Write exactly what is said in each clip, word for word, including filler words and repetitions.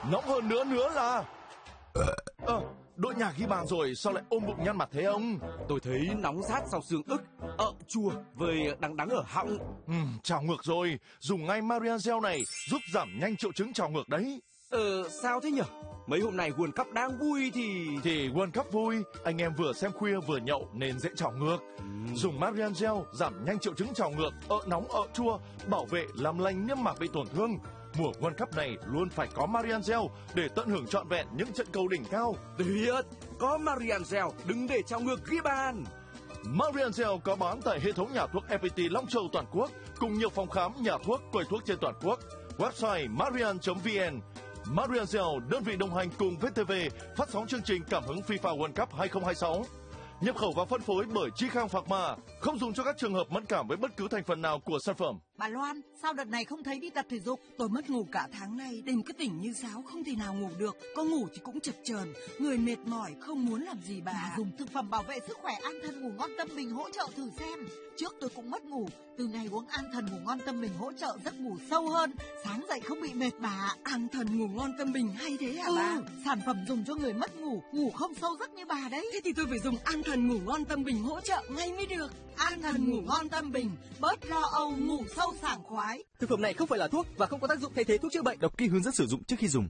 Nóng hơn nữa nữa là... Ờ, đội nhà ghi bàn rồi, sao lại ôm bụng nhăn mặt thế ông? Tôi thấy nóng rát sau xương ức, ợ chua, với đắng đắng ở họng. Ừ, trào ngược rồi, dùng ngay Marian Gel này giúp giảm nhanh triệu chứng trào ngược đấy. Ờ, sao thế nhở? Mấy hôm nay World Cup đang vui thì... Thì World Cup vui, anh em vừa xem khuya vừa nhậu nên dễ trào ngược. Ừ. Dùng Marian Gel giảm nhanh triệu chứng trào ngược, ợ nóng ợ chua, bảo vệ làm lành niêm mạc bị tổn thương. Mùa World Cup này luôn phải có Marian Gel để tận hưởng trọn vẹn những trận cầu đỉnh cao. Tuyệt, có Marian Gel, đừng để trào ngược ghi bàn. Marian Gel có bán tại hệ thống nhà thuốc ép pê tê Long Châu toàn quốc, cùng nhiều phòng khám, nhà thuốc, quầy thuốc trên toàn quốc. Website marian chấm vn. Marian Gel, đơn vị đồng hành cùng vê tê vê phát sóng chương trình cảm hứng FIFA World Cup hai không hai sáu. Nhập khẩu và phân phối bởi Chi Khang Pharma, không dùng cho các trường hợp mẫn cảm với bất cứ thành phần nào của sản phẩm. Bà Loan, sao đợt này không thấy đi tập thể dục? Tôi mất ngủ cả tháng nay, đêm cứ tỉnh như sáo, không thể nào ngủ được. Có ngủ thì cũng chập chờn, người mệt mỏi, không muốn làm gì bà. Bà dùng thực phẩm bảo vệ sức khỏe An Thần Ngủ Ngon Tâm Bình hỗ trợ thử xem. Trước tôi cũng mất ngủ, từ ngày uống An Thần Ngủ Ngon Tâm Bình hỗ trợ giấc ngủ sâu hơn, sáng dậy không bị mệt bà. An Thần Ngủ Ngon Tâm Bình hay thế hả ừ, bà? Sản phẩm dùng cho người mất ngủ, ngủ không sâu giấc như bà đấy. Thế thì tôi phải dùng An Thần Ngủ Ngon Tâm Bình hỗ trợ ngay mới được. An Thần Ngủ Ngon Tâm Bình, bớt lo âu, ngủ sâu sảng khoái. Thực phẩm này không phải là thuốc và không có tác dụng thay thế thuốc chữa bệnh. Đọc kỹ hướng dẫn sử dụng trước khi dùng.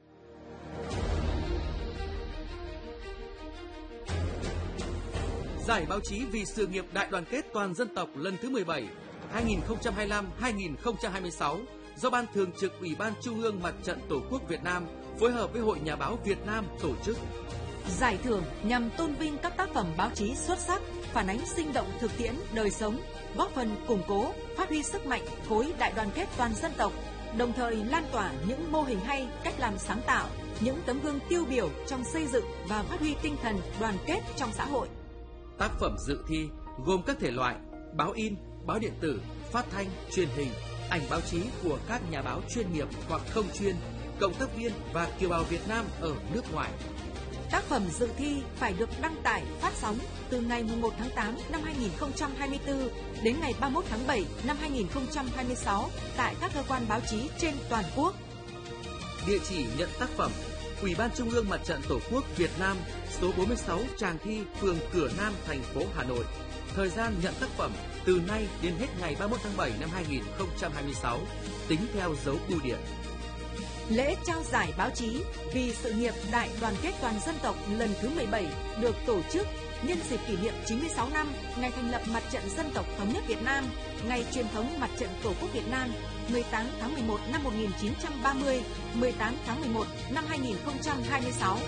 Giải báo chí vì sự nghiệp đại đoàn kết toàn dân tộc lần thứ mười bảy, hai nghìn không trăm hai mươi lăm đến hai nghìn không trăm hai mươi sáu do Ban Thường trực Ủy ban Trung ương Mặt trận Tổ quốc Việt Nam phối hợp với Hội Nhà báo Việt Nam tổ chức. Giải thưởng nhằm tôn vinh các tác phẩm báo chí xuất sắc, phản ánh sinh động thực tiễn đời sống, góp phần củng cố, phát huy sức mạnh khối đại đoàn kết toàn dân tộc, đồng thời lan tỏa những mô hình hay, cách làm sáng tạo, những tấm gương tiêu biểu trong xây dựng và phát huy tinh thần đoàn kết trong xã hội. Tác phẩm dự thi gồm các thể loại báo in, báo điện tử, phát thanh, truyền hình, ảnh báo chí của các nhà báo chuyên nghiệp hoặc không chuyên, cộng tác viên và kiều bào Việt Nam ở nước ngoài. Tác phẩm dự thi phải được đăng tải, phát sóng từ ngày mùng một tháng tám năm hai nghìn không trăm hai mươi tư đến ngày ba mươi mốt tháng bảy năm hai nghìn không trăm hai mươi sáu tại các cơ quan báo chí trên toàn quốc. Địa chỉ nhận tác phẩm: Ủy ban Trung ương Mặt trận Tổ quốc Việt Nam, số bốn mươi sáu Tràng Thi, phường Cửa Nam, thành phố Hà Nội. Thời gian nhận tác phẩm từ nay đến hết ngày ba mươi mốt tháng bảy năm hai nghìn không trăm hai mươi sáu, tính theo dấu bưu điện. Lễ trao giải báo chí vì sự nghiệp đại đoàn kết toàn dân tộc lần thứ mười bảy được tổ chức nhân dịp kỷ niệm chín mươi sáu năm ngày thành lập Mặt trận Dân tộc Thống nhất Việt Nam, ngày truyền thống Mặt trận Tổ quốc Việt Nam mười tám tháng mười một năm một nghìn chín trăm ba mươi, mười tám tháng mười một năm hai nghìn không trăm hai mươi sáu.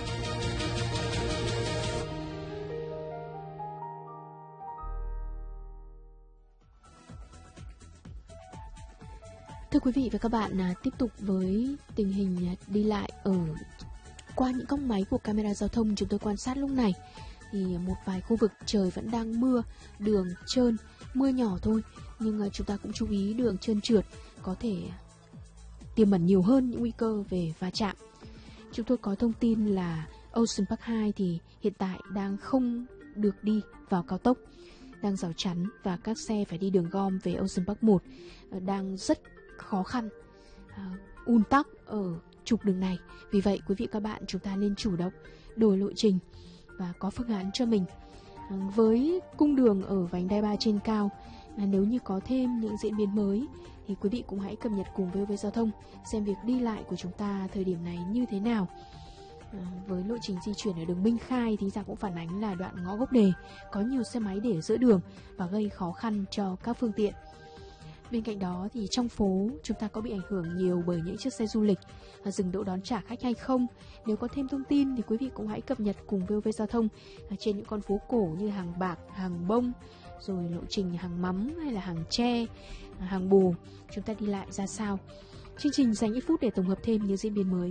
Thưa quý vị và các bạn, à, tiếp tục với tình hình đi lại ở qua những góc máy của camera giao thông chúng tôi quan sát lúc này thì một vài khu vực trời vẫn đang mưa, đường trơn, mưa nhỏ thôi, nhưng à, chúng ta cũng chú ý đường trơn trượt có thể tiềm ẩn nhiều hơn những nguy cơ về va chạm. Chúng tôi có thông tin là Ocean Park hai thì hiện tại đang không được đi vào cao tốc, đang rào chắn và các xe phải đi đường gom về Ocean Park một đang rất khó khăn, uh, ùn tắc ở trục đường này. Vì vậy quý vị các bạn chúng ta nên chủ động đổi lộ trình và có phương án cho mình. Uh, với cung đường ở vành đai ba trên cao, uh, nếu như có thêm những diễn biến mới thì quý vị cũng hãy cập nhật cùng với với giao thông xem việc đi lại của chúng ta thời điểm này như thế nào. Uh, với lộ trình di chuyển ở đường Minh Khai thì cũng phản ánh là đoạn ngõ Gốc Đề có nhiều xe máy để ở giữa đường và gây khó khăn cho các phương tiện. Bên cạnh đó thì trong phố chúng ta có bị ảnh hưởng nhiều bởi những chiếc xe du lịch dừng đỗ đón trả khách hay không? Nếu có thêm thông tin thì quý vị cũng hãy cập nhật cùng vê o vê Giao thông trên những con phố cổ như Hàng Bạc, Hàng Bông, rồi lộ trình Hàng Mắm hay là Hàng Tre, Hàng Bồ, chúng ta đi lại ra sao? Chương trình dành ít phút để tổng hợp thêm những diễn biến mới.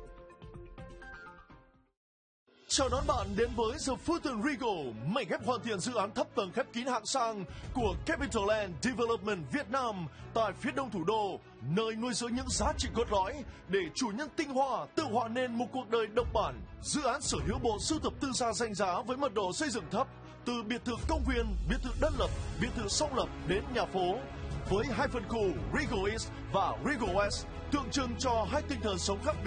Chào đón bạn đến với The Fulton Regal, mảnh ghép hoàn thiện dự án thấp tầng khép kín hạng sang của Capital Development Việt Nam tại phía đông thủ đô, nơi nuôi dưỡng những giá trị cốt lõi để chủ nhân tinh hoa tự họa nên một cuộc đời độc bản. Dự án sở hữu bộ sưu tập tư gia danh giá với mật độ xây dựng thấp, từ biệt thự công viên, biệt thự đơn lập, biệt thự song lập đến nhà phố, với hai phân khu Regal East và Regal West, tượng trưng cho hai tinh thần sống khác biệt.